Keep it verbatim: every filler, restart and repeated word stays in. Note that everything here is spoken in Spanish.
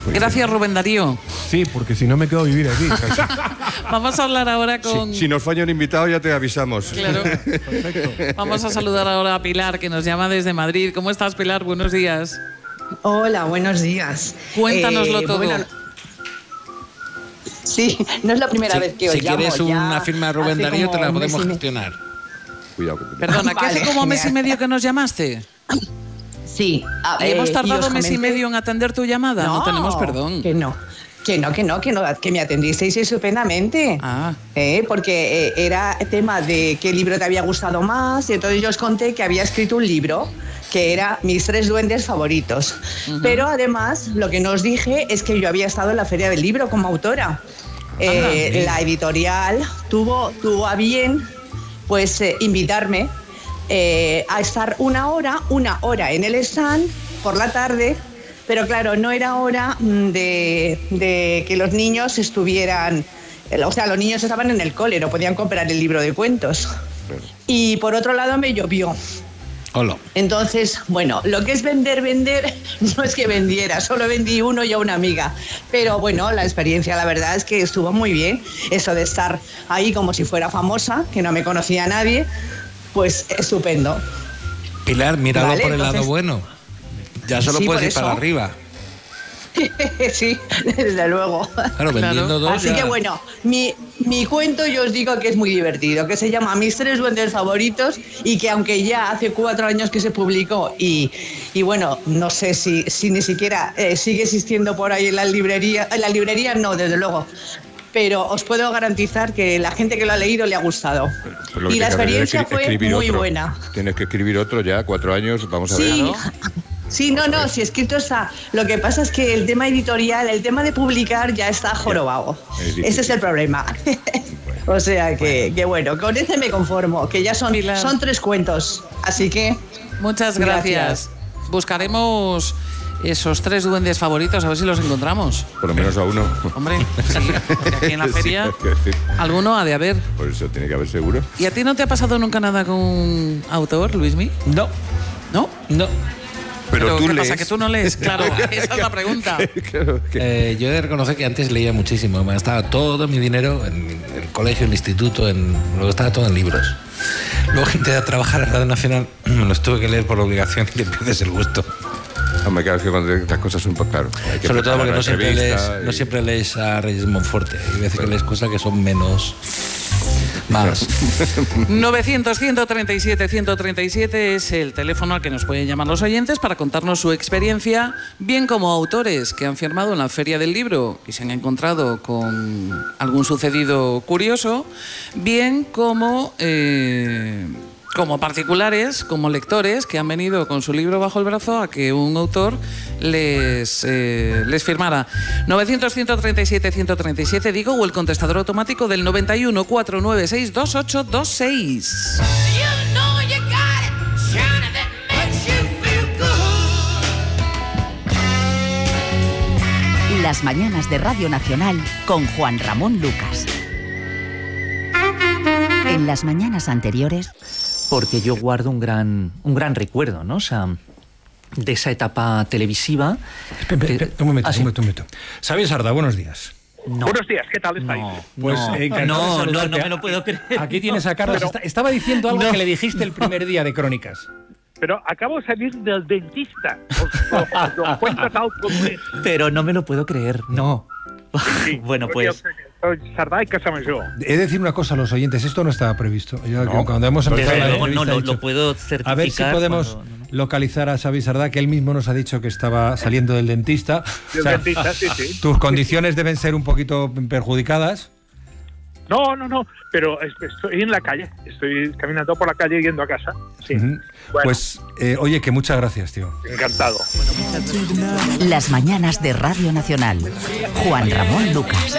Gracias, Rubén Darío. Sí, porque si no me quedo a vivir aquí. Vamos a hablar ahora con... Si, si nos falla un invitado ya te avisamos. Claro. Perfecto. Vamos a saludar ahora a Pilar, que nos llama desde Madrid. ¿Cómo estás, Pilar? Buenos días. Hola, buenos días. Cuéntanoslo eh, todo. Bueno, sí, no es la primera si, vez que os si llamo. Si quieres una firma de Rubén Darío, te la podemos gestionar. Cuidado. Perdona, ¿qué vale, hace como genial. mes y medio que nos llamaste? Sí. ¿Y eh, hemos tardado y mes comenté... y medio en atender tu llamada? No, no tenemos perdón. Que no. Que no, que no, que no, que me atendisteis estupendamente. Ah. Eh, porque eh, era tema de qué libro te había gustado más, y entonces yo os conté que había escrito un libro que era Mis tres duendes favoritos. Uh-huh. Pero además, lo que no os dije es que yo había estado en la Feria del Libro como autora. Eh, ah, la editorial tuvo, tuvo a bien pues eh, invitarme eh, a estar una hora, una hora en el stand por la tarde. Pero claro, no era hora de, de que los niños estuvieran... O sea, los niños estaban en el cole, no podían comprar el libro de cuentos. Y por otro lado me llovió. Hola. Entonces, bueno, lo que es vender, vender, no es que vendiera, solo vendí uno y a una amiga. Pero bueno, la experiencia, la verdad es que estuvo muy bien. Eso de estar ahí como si fuera famosa, que no me conocía nadie, pues estupendo. Pilar, míralo vale, por el entonces... lado bueno. Ya solo sí, puedes ir eso. para arriba. Sí, desde luego. Claro, vendiendo claro. dos. Así ya... que bueno, mi, mi cuento yo os digo que es muy divertido, que se llama Mis tres duendes favoritos y que aunque ya hace cuatro años que se publicó y, y bueno, no sé si, si ni siquiera eh, sigue existiendo por ahí en la librería, en la librería no, desde luego. Pero os puedo garantizar que la gente que lo ha leído le ha gustado. Pues y la experiencia fue muy otro. buena. Tienes que escribir otro ya, cuatro años, vamos a sí. ver, ¿no? Sí, no, no, si escrito está. Lo que pasa es que el tema editorial, el tema de publicar ya está jorobado. Es ese es el problema. Bueno. O sea que, bueno. que bueno, con ese me conformo, que ya son, son tres cuentos. Así que... Muchas gracias. gracias. Buscaremos esos tres duendes favoritos, a ver si los encontramos. Por lo menos a uno. Hombre, sí, porque aquí en la feria sí, alguno ha de haber. Por eso tiene que haber seguro. ¿Y a ti no te ha pasado nunca nada con un autor, Luismi? No. ¿No? No. Pero, Pero tú ¿qué lees? pasa? ¿Que tú no lees? Claro, esa es la pregunta. Claro, que... eh, yo he de reconocer que antes leía muchísimo. Me gastaba todo mi dinero en el colegio, en el instituto, en, lo gastaba todo en libros. Luego entré a trabajar en la Radio Nacional, me los tuve que leer por obligación y le pierdes el gusto. Hombre, claro, que cuando estas cosas son, pues claro. Hay que Sobre todo porque no siempre, lees, y... no siempre lees a Reyes Monforte. Hay veces bueno. que lees cosas que son menos... Más. novecientos, ciento treinta y siete, ciento treinta y siete es el teléfono al que nos pueden llamar los oyentes para contarnos su experiencia, bien como autores que han firmado en la Feria del Libro y se han encontrado con algún sucedido curioso, bien como... Eh, como particulares, como lectores que han venido con su libro bajo el brazo a que un autor les, eh, les firmara. novecientos, ciento treinta y siete, ciento treinta y siete, digo, o el contestador automático del noventa y uno, cuatrocientos noventa y seis, veintiocho veintiséis. Las mañanas de Radio Nacional con Juan Ramón Lucas. En las mañanas anteriores... Porque yo guardo un gran, un gran recuerdo, ¿no? O sea, de esa etapa televisiva. Espera, espera, espera, un momento, ah, ¿sí? un momento, un momento. Xavier Sardá, buenos días. No. Buenos días, ¿qué tal estáis? No, pues, no, eh, no, no, no me lo puedo creer. Aquí tienes a Carlos. Pero, estaba diciendo algo no. que le dijiste el primer día de Crónicas. Pero acabo de salir del dentista. Os, os, os lo cuento tal como es. Pero no me lo puedo creer, no. Sí, bueno, pues... Soy Sardá y Casamayó. He de decir una cosa a los oyentes, esto no estaba previsto. Yo, no, cuando hemos empezado la luego, no, lo, dicho, lo puedo certificar. A ver si podemos cuando, no, no. localizar a Xavier Sardá, que él mismo nos ha dicho que estaba saliendo del dentista. Del o sea, dentista, sí, sí. Tus condiciones deben ser un poquito perjudicadas. No, no, no, pero estoy en la calle, estoy caminando por la calle yendo a casa. Sí. Uh-huh. Bueno. Pues, eh, oye, que muchas gracias, tío. Encantado. Las mañanas de Radio Nacional. Juan Ramón Lucas.